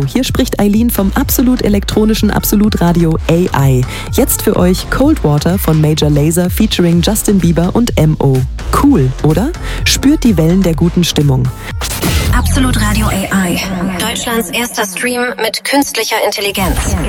hier spricht Eileen vom absolut elektronischen Absolutradio AI. Jetzt für euch Cold Water von Major Lazer featuring Justin Bieber und M.O. Cool, oder? Spürt die Wellen der guten Stimmung. Absolutradio AI. Deutschlands erster Stream mit künstlicher Intelligenz.